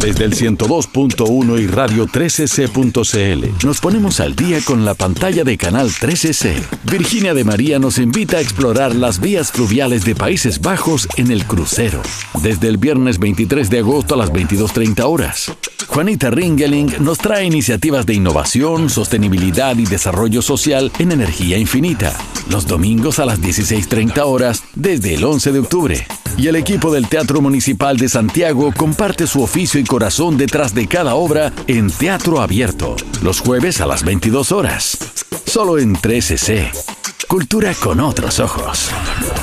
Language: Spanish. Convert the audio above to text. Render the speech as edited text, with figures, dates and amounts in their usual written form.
Desde el 102.1 y radio 13c.cl nos ponemos al día con la pantalla de Canal 13C. Virginia de María nos invita a explorar las vías fluviales de Países Bajos en el crucero. Desde el viernes 23 de agosto a las 22:30 horas. Juanita Ringeling nos trae iniciativas de innovación, sostenibilidad y desarrollo social en energía infinita. Los domingos a las 16:30 horas desde el 11 de octubre. Y el equipo del Teatro Municipal de Santiago comparte su oficio y corazón detrás de cada obra en Teatro Abierto. Los jueves a las 22 horas. Solo en 13C. Cultura con otros ojos.